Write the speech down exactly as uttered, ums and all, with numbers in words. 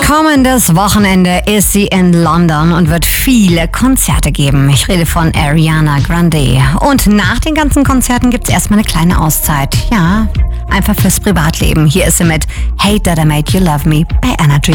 Kommendes Wochenende ist sie in London und wird viele Konzerte geben. Ich rede von Ariana Grande. Und nach den ganzen Konzerten gibt's erstmal eine kleine Auszeit. Ja, einfach fürs Privatleben. Hier ist sie mit Hate That I Made You Love Me bei Energy.